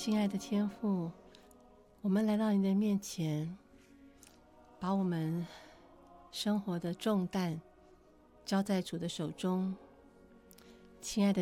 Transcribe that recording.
亲爱的天父，我们来到你的面前，把我们生活的重担交在主的手中。亲爱的